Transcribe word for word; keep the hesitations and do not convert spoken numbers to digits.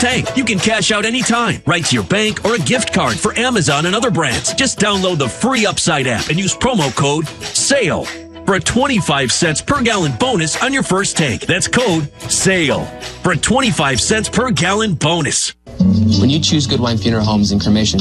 tank. You can cash out anytime, right to your bank or a gift card for Amazon and other brands. Just download the free Upside app and use promo code SALE for a twenty-five cents per gallon bonus on your first tank. That's code SALE for a twenty-five cents per gallon bonus. When you choose Goodwine Funeral Homes and Cremation,